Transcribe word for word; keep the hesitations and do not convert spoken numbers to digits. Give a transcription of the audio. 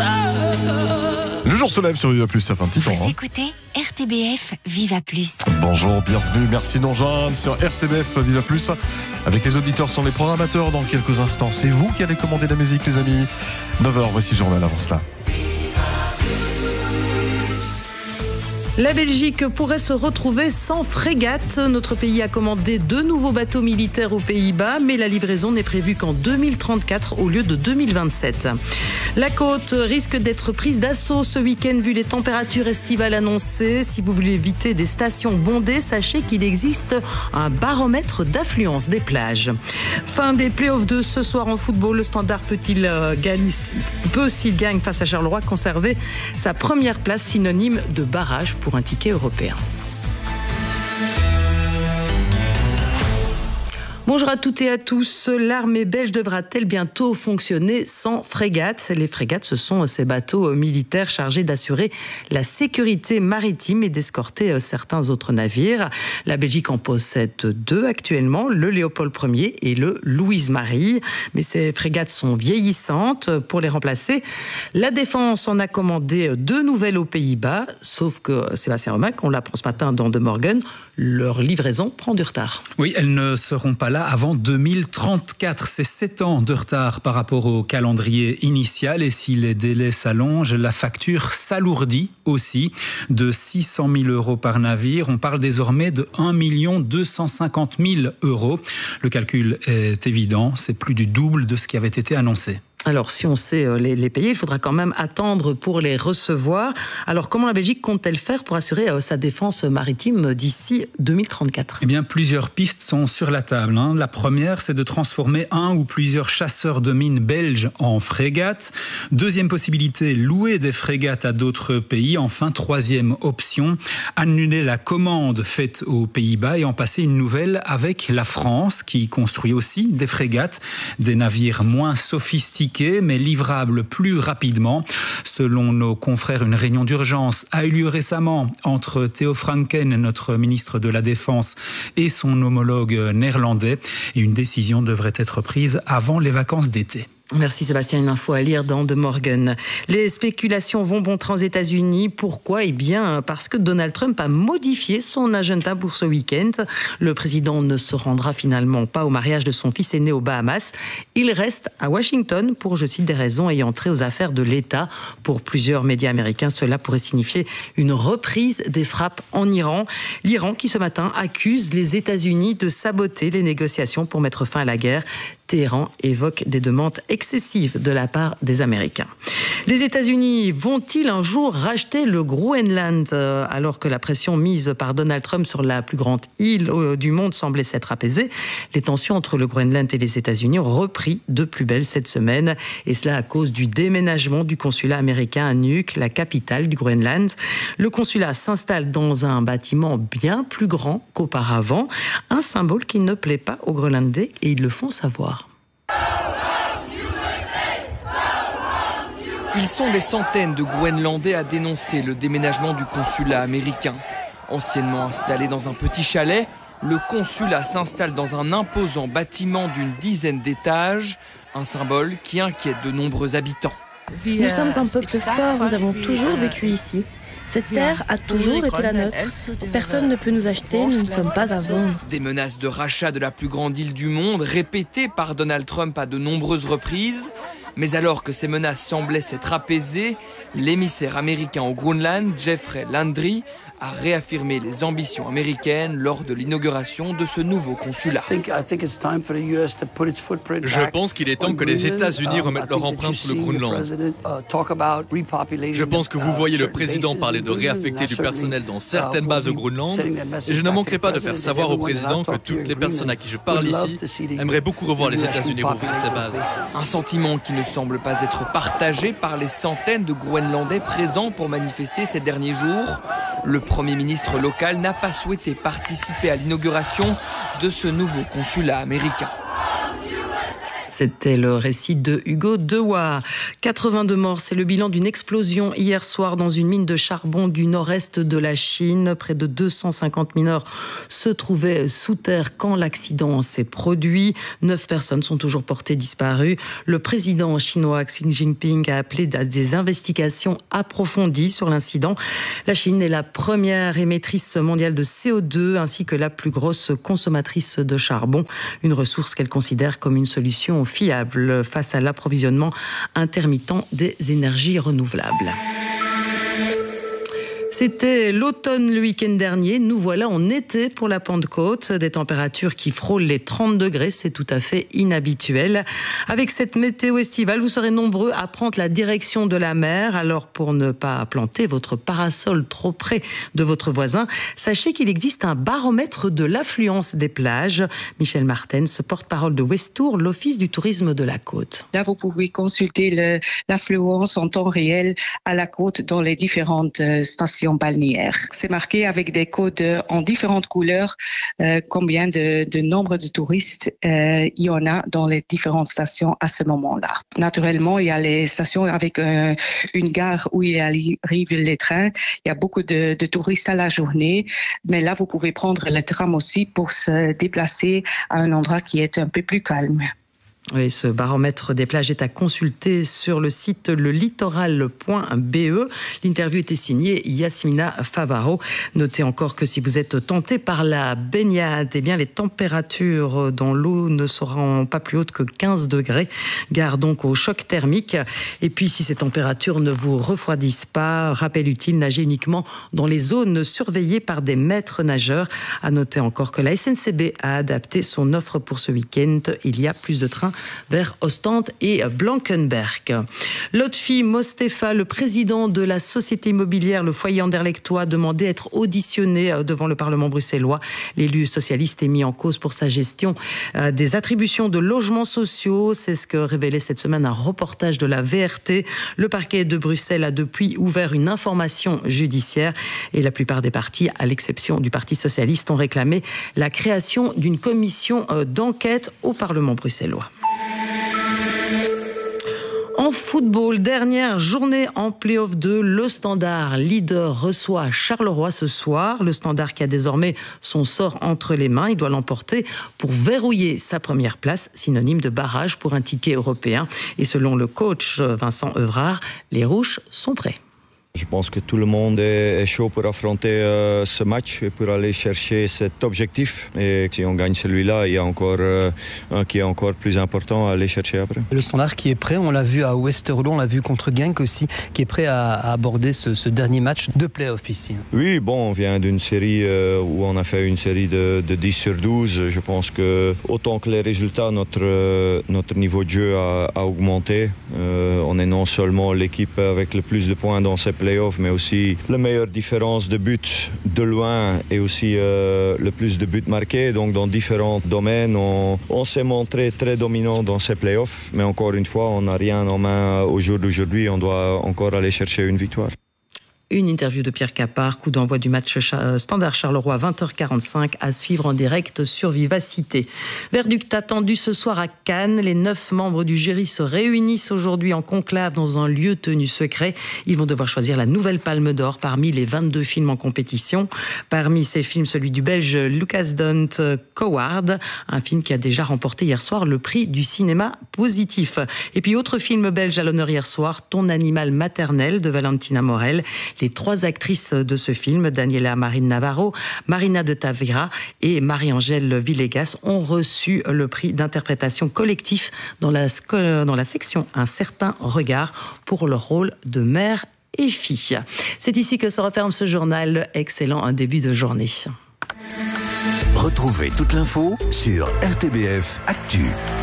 Le jour se lève sur Viva Plus, ça fait un petit temps. Vous Hein. écoutez R T B F Viva Plus. Bonjour, bienvenue, merci de nous rejoindre sur R T B F Viva Plus. Avec les auditeurs sont les programmateurs dans quelques instants. C'est vous qui allez commander la musique, les amis. neuf heures, voici le journal avant cela. La Belgique pourrait se retrouver sans frégate. Notre pays a commandé deux nouveaux bateaux militaires aux Pays-Bas, mais la livraison n'est prévue qu'en deux mille trente-quatre au lieu de deux mille vingt-sept. La côte risque d'être prise d'assaut ce week-end vu les températures estivales annoncées. Si vous voulez éviter des stations bondées, sachez qu'il existe un baromètre d'affluence des plages. Fin des playoffs de ce soir en football. Le Standard peut-il euh, gagner, peut, s'il gagne face à Charleroi, conserver sa première place synonyme de barrage pour un ticket européen. Bonjour à toutes et à tous. L'armée belge devra-t-elle bientôt fonctionner sans frégates ? Les frégates, ce sont ces bateaux militaires chargés d'assurer la sécurité maritime et d'escorter certains autres navires. La Belgique en possède deux actuellement, le Léopold Ier et le Louise Marie. Mais ces frégates sont vieillissantes. Pour les remplacer, la Défense en a commandé deux nouvelles aux Pays-Bas. Sauf que, Sébastien Remac, on l'apprend ce matin dans De Morgen, leur livraison prend du retard. Oui, elles ne seront pas là avant deux mille trente-quatre. C'est sept ans de retard par rapport au calendrier initial. Et si les délais s'allongent, la facture s'alourdit aussi de six cent mille euros par navire. On parle désormais de un million deux cent cinquante mille euros. Le calcul est évident, c'est plus du double de ce qui avait été annoncé. Alors, si on sait les, les payer, il faudra quand même attendre pour les recevoir. Alors, comment la Belgique compte-t-elle faire pour assurer euh, sa défense maritime d'ici deux mille trente-quatre ? Eh bien, plusieurs pistes sont sur la table. Hein. La première, c'est de transformer un ou plusieurs chasseurs de mines belges en frégates. Deuxième possibilité, louer des frégates à d'autres pays. Enfin, troisième option, annuler la commande faite aux Pays-Bas et en passer une nouvelle avec la France, qui construit aussi des frégates, des navires moins sophistiqués, mais livrable plus rapidement. Selon nos confrères, une réunion d'urgence a eu lieu récemment entre Theo Franken, notre ministre de la Défense, et son homologue néerlandais. Et une décision devrait être prise avant les vacances d'été. Merci Sébastien, une info à lire dans De Morgen. Les spéculations vont bon train aux États-Unis. Pourquoi ? Eh bien, parce que Donald Trump a modifié son agenda pour ce week-end. Le président ne se rendra finalement pas au mariage de son fils aîné aux Bahamas. Il reste à Washington pour, je cite, des raisons ayant trait aux affaires de l'État. Pour plusieurs médias américains, cela pourrait signifier une reprise des frappes en Iran. L'Iran qui ce matin accuse les États-Unis de saboter les négociations pour mettre fin à la guerre. Téhéran évoque des demandes excessives de la part des Américains. Les États-Unis vont-ils un jour racheter le Groenland euh, alors que la pression mise par Donald Trump sur la plus grande île euh, du monde semblait s'être apaisée? Les tensions entre le Groenland et les États-Unis ont repris de plus belle cette semaine et cela à cause du déménagement du consulat américain à Nuuk, la capitale du Groenland. Le consulat s'installe dans un bâtiment bien plus grand qu'auparavant, un symbole qui ne plaît pas aux Groenlandais et ils le font savoir. Ils sont des centaines de Groenlandais à dénoncer le déménagement du consulat américain. Anciennement installé dans un petit chalet, le consulat s'installe dans un imposant bâtiment d'une dizaine d'étages, un symbole qui inquiète de nombreux habitants. Nous sommes un peuple fort, nous avons toujours vécu ici. Cette terre a toujours été la nôtre. Personne ne peut nous acheter, nous ne sommes pas à vendre. Des menaces de rachat de la plus grande île du monde, répétées par Donald Trump à de nombreuses reprises. Mais alors que ces menaces semblaient s'être apaisées, l'émissaire américain au Groenland, Jeffrey Landry, a réaffirmé les ambitions américaines lors de l'inauguration de ce nouveau consulat. Je pense qu'il est temps que les États-Unis remettent leur empreinte sur le Groenland. Je pense que vous voyez le président parler de réaffecter du personnel dans certaines bases au Groenland et je ne manquerai pas de faire savoir au président que toutes les personnes à qui je parle ici aimeraient beaucoup revoir les États-Unis rouvrir ces bases. Un sentiment qui ne semble pas être partagé par les centaines de Groenlandais présents pour manifester ces derniers jours. Le Premier ministre local n'a pas souhaité participer à l'inauguration de ce nouveau consulat américain. C'était le récit de Hugo Dewa. quatre-vingt-deux morts, c'est le bilan d'une explosion hier soir dans une mine de charbon du nord-est de la Chine. Près de deux cent cinquante mineurs se trouvaient sous terre quand l'accident s'est produit. Neuf personnes sont toujours portées disparues. Le président chinois Xi Jinping a appelé à des investigations approfondies sur l'incident. La Chine est la première émettrice mondiale de C O deux ainsi que la plus grosse consommatrice de charbon, une ressource qu'elle considère comme une solution fiable face à l'approvisionnement intermittent des énergies renouvelables. C'était l'automne le week-end dernier. Nous voilà en été pour la Pentecôte. Des températures qui frôlent les trente degrés. C'est tout à fait inhabituel. Avec cette météo estivale, vous serez nombreux à prendre la direction de la mer. Alors, pour ne pas planter votre parasol trop près de votre voisin, sachez qu'il existe un baromètre de l'affluence des plages. Michel Martens, porte-parole de Westour, l'Office du tourisme de la côte. Là, vous pouvez consulter le, l'affluence en temps réel à la côte dans les différentes stations balnéaires. C'est marqué avec des codes en différentes couleurs euh, combien de, de nombre de touristes euh, il y en a dans les différentes stations à ce moment-là. Naturellement, il y a les stations avec euh, une gare où il arrive les trains. Il y a beaucoup de, de touristes à la journée, mais là, vous pouvez prendre le tram aussi pour se déplacer à un endroit qui est un peu plus calme. Oui, ce baromètre des plages est à consulter sur le site le littoral point b e. L'interview était signée Yasmina Favaro. Notez encore que si vous êtes tenté par la baignade, eh bien les températures dans l'eau ne seront pas plus hautes que quinze degrés. Gare donc au choc thermique. Et puis si ces températures ne vous refroidissent pas, rappel utile, nagez uniquement dans les zones surveillées par des maîtres nageurs. À noter encore que la S N C B a adapté son offre pour ce week-end. Il y a plus de trains vers Ostende et Blankenberg. Lotfi Mostefa, le président de la société immobilière Le Foyer Anderlechtois, demandait à être auditionné devant le Parlement bruxellois. L'élu socialiste est mis en cause pour sa gestion des attributions de logements sociaux. C'est ce que révélait cette semaine un reportage de la V R T. Le parquet de Bruxelles a depuis ouvert une information judiciaire et la plupart des partis, à l'exception du Parti socialiste, ont réclamé la création d'une commission d'enquête au Parlement bruxellois. En football, dernière journée en play-off deux, le Standard leader reçoit Charleroi ce soir. Le Standard qui a désormais son sort entre les mains, il doit l'emporter pour verrouiller sa première place, synonyme de barrage pour un ticket européen. Et selon le coach Vincent Evrard, les Rouges sont prêts. Je pense que tout le monde est chaud pour affronter euh, ce match et pour aller chercher cet objectif. Et si on gagne celui-là, il y a encore euh, un qui est encore plus important à aller chercher après. Le Standard qui est prêt, on l'a vu à Westerlo, on l'a vu contre Genk aussi, qui est prêt à, à aborder ce, ce dernier match de play-off ici. Oui, bon, on vient d'une série euh, où on a fait une série de, de dix sur douze. Je pense que autant que les résultats, notre, euh, notre niveau de jeu a, a augmenté. Euh, on est non seulement l'équipe avec le plus de points dans ces playoffs, mais aussi la meilleure différence de buts de loin et aussi euh, le plus de buts marqués. Donc dans différents domaines, on, on s'est montré très dominant dans ces playoffs. Mais encore une fois, on n'a rien en main au jour d'aujourd'hui. On doit encore aller chercher une victoire. Une interview de Pierre Capard, coup d'envoi du match Standard Charleroi, vingt heures quarante-cinq, à suivre en direct sur Vivacité. Verdict attendu ce soir à Cannes. Les neuf membres du jury se réunissent aujourd'hui en conclave dans un lieu tenu secret. Ils vont devoir choisir la nouvelle Palme d'Or parmi les vingt-deux films en compétition. Parmi ces films, celui du Belge Lucas Dont, Coward, un film qui a déjà remporté hier soir le prix du cinéma positif. Et puis autre film belge à l'honneur hier soir, Ton animal maternel de Valentina Morel. Les trois actrices de ce film, Daniela Marin Navarro, Marina de Tavira et Marie-Angèle Villegas, ont reçu le prix d'interprétation collectif dans la, dans la section Un certain regard pour leur rôle de mère et fille. C'est ici que se referme ce journal. Excellent début de journée. Retrouvez toute l'info sur R T B F Actu.